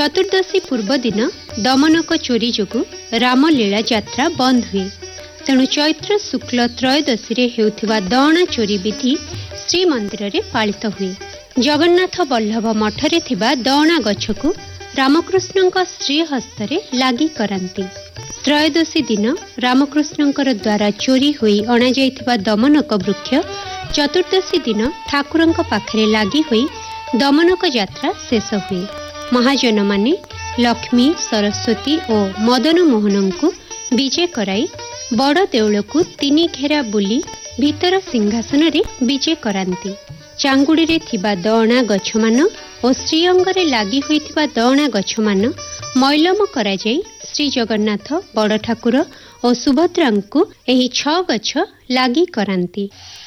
चतुर्दशी पूर्व दिन दमनक चोरी जोगु रामलीला यात्रा बंद हुए। तेणु चैत्र शुक्ल त्रयोदशी हेउथिबा दअणा चोरी विधि श्रीमंदिर रे पालित हुए। जगन्नाथ बल्लभ मठरे थिबा दअणा गछकु रामकृष्णଙ୍କ श्रीहस्तरे लागि करांती। त्रयोदशी दिन रामकृष्णଙ୍କର द्वारा चोरी होई अणा जाइथिबा दमनक वृक्ष चतुर्दशी दिन ठाकुरଙ୍କ पाखरे लागि होई दमनक यात्रा शेष हुए। महाजन माने लक्ष्मी सरस्वती और मदन मोहन को विजय कराई बड़ देउल को 3 घेरा बुली भीतर सिंहासन रे विजय करांती। चांगुड़ी रे थिबा दअणा गछमान और श्रीअंगरे लागि होइथिबा दअणा गछमान मैलम करा जाई श्री जगन्नाथ बड़ ठाकुर और सुभद्रा को एही 6 गछ लागि करांती।